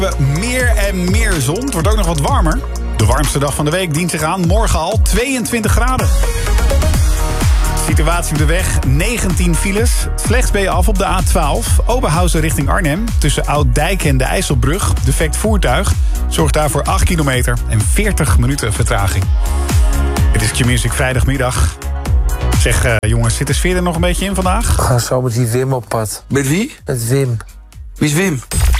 Meer en meer zon. Het wordt ook nog wat warmer. De warmste dag van de week dient zich aan. Morgen al 22 graden. Situatie op de weg, 19 files. Slechts ben je af op de A12. Oberhausen richting Arnhem. Tussen Ouddijk en de IJsselbrug. Defect voertuig zorgt daarvoor 8 kilometer en 40 minuten vertraging. Het is Q-Music vrijdagmiddag. Zeg, jongens, zit de sfeer er nog een beetje in vandaag? We gaan zo met die Wim op pad. Met wie? Met Wim. Wie is Wim?